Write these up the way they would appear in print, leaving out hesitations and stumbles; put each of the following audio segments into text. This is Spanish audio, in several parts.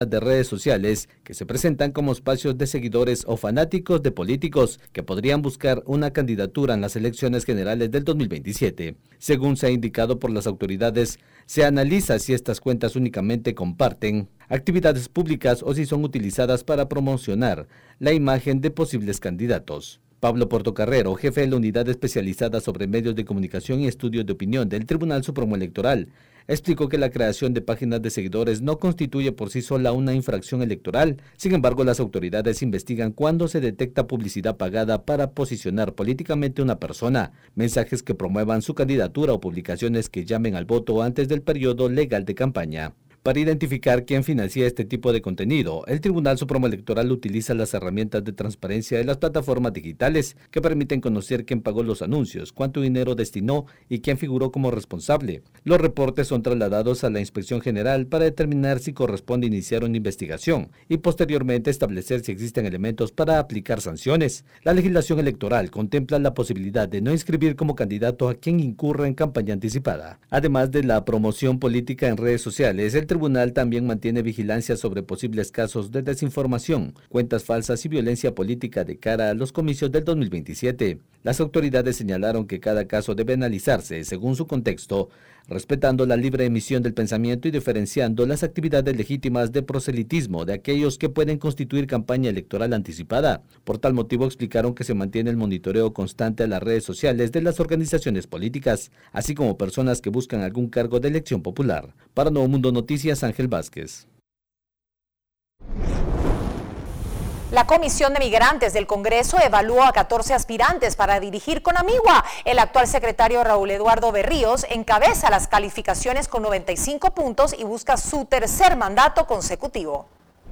de redes sociales que se presentan como espacios de seguidores o fanáticos de políticos que podrían buscar una candidatura en las elecciones generales del 2027. Según se ha indicado por las autoridades, se analiza si estas cuentas únicamente comparten actividades públicas o si son utilizadas para promocionar la imagen de posibles candidatos. Pablo Portocarrero, jefe de la Unidad Especializada sobre Medios de Comunicación y Estudios de Opinión del Tribunal Supremo Electoral, explicó que la creación de páginas de seguidores no constituye por sí sola una infracción electoral. Sin embargo, las autoridades investigan cuando se detecta publicidad pagada para posicionar políticamente a una persona, mensajes que promuevan su candidatura o publicaciones que llamen al voto antes del periodo legal de campaña. Para identificar quién financia este tipo de contenido, el Tribunal Supremo Electoral utiliza las herramientas de transparencia de las plataformas digitales que permiten conocer quién pagó los anuncios, cuánto dinero destinó y quién figuró como responsable. Los reportes son trasladados a la Inspección General para determinar si corresponde iniciar una investigación y posteriormente establecer si existen elementos para aplicar sanciones. La legislación electoral contempla la posibilidad de no inscribir como candidato a quien incurra en campaña anticipada. Además de la promoción política en redes sociales, el tribunal también mantiene vigilancia sobre posibles casos de desinformación, cuentas falsas y violencia política de cara a los comicios del 2027. Las autoridades señalaron que cada caso debe analizarse según su contexto, respetando la libre emisión del pensamiento y diferenciando las actividades legítimas de proselitismo de aquellos que pueden constituir campaña electoral anticipada. Por tal motivo explicaron que se mantiene el monitoreo constante a las redes sociales de las organizaciones políticas, así como personas que buscan algún cargo de elección popular. Para Nuevo Mundo Noticias, Ángel Vázquez. La Comisión de Migrantes del Congreso evaluó a 14 aspirantes para dirigir Conamigua. El actual secretario Raúl Eduardo Berríos encabeza las calificaciones con 95 puntos y busca su tercer mandato consecutivo.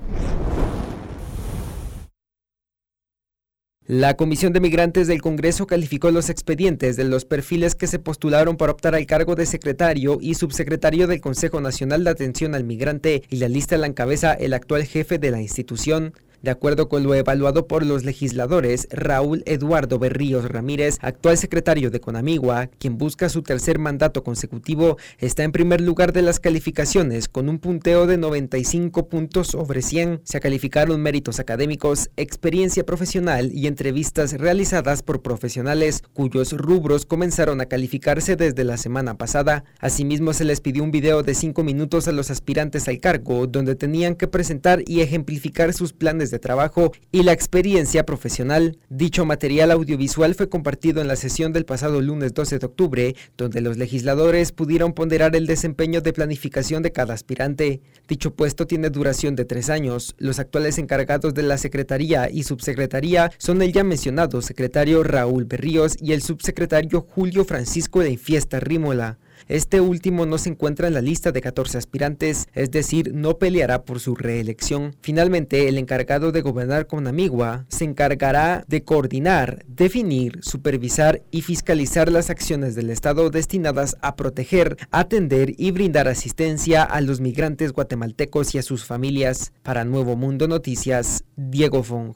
La Comisión de Migrantes del Congreso calificó los expedientes de los perfiles que se postularon para optar al cargo de secretario y subsecretario del Consejo Nacional de Atención al Migrante, y la lista la encabeza el actual jefe de la institución. De acuerdo con lo evaluado por los legisladores, Raúl Eduardo Berríos Ramírez, actual secretario de Conamigua, quien busca su tercer mandato consecutivo, está en primer lugar de las calificaciones con un punteo de 95 puntos sobre 100. Se calificaron méritos académicos, experiencia profesional y entrevistas realizadas por profesionales, cuyos rubros comenzaron a calificarse desde la semana pasada. Asimismo, se les pidió un video de 5 minutos a los aspirantes al cargo, donde tenían que presentar y ejemplificar sus planes de trabajo y la experiencia profesional. Dicho material audiovisual fue compartido en la sesión del pasado lunes 12 de octubre, donde los legisladores pudieron ponderar el desempeño de planificación de cada aspirante. Dicho puesto tiene duración de 3 años. Los actuales encargados de la secretaría y subsecretaría son el ya mencionado secretario Raúl Berríos y el subsecretario Julio Francisco de Infiesta Rímola. Este último no se encuentra en la lista de 14 aspirantes, es decir, no peleará por su reelección. Finalmente, el encargado de gobernar Conamigua se encargará de coordinar, definir, supervisar y fiscalizar las acciones del Estado destinadas a proteger, atender y brindar asistencia a los migrantes guatemaltecos y a sus familias. Para Nuevo Mundo Noticias, Diego Fong.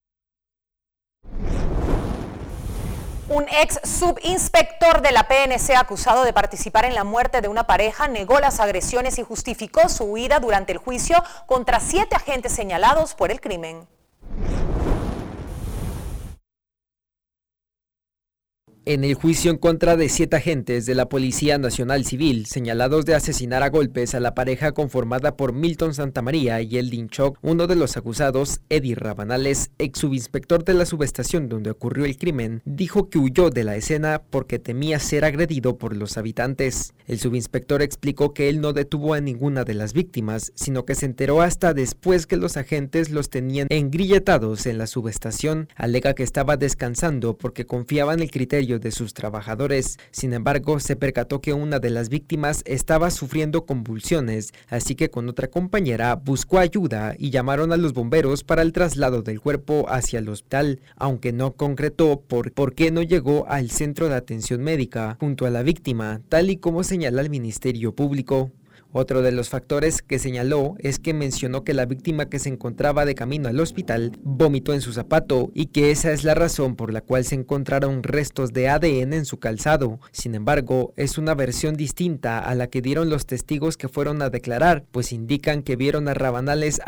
Un ex subinspector de la PNC acusado de participar en la muerte de una pareja negó las agresiones y justificó su huida durante el juicio contra 7 agentes señalados por el crimen. En el juicio en contra de 7 agentes de la Policía Nacional Civil señalados de asesinar a golpes a la pareja conformada por Milton Santamaría y Eldin Choc, uno de los acusados, Eddie Rabanales, ex subinspector de la subestación donde ocurrió el crimen, dijo que huyó de la escena porque temía ser agredido por los habitantes. El subinspector explicó que él no detuvo a ninguna de las víctimas, sino que se enteró hasta después que los agentes los tenían engrilletados en la subestación. Alega que estaba descansando porque confiaba en el criterio de sus trabajadores. Sin embargo, se percató que una de las víctimas estaba sufriendo convulsiones, así que con otra compañera buscó ayuda y llamaron a los bomberos para el traslado del cuerpo hacia el hospital, aunque no concretó por qué no llegó al centro de atención médica junto a la víctima, tal y como señala el Ministerio Público. Otro de los factores que señaló es que mencionó que la víctima que se encontraba de camino al hospital vomitó en su zapato y que esa es la razón por la cual se encontraron restos de ADN en su calzado. Sin embargo, es una versión distinta a la que dieron los testigos que fueron a declarar, pues indican que vieron a Rabanales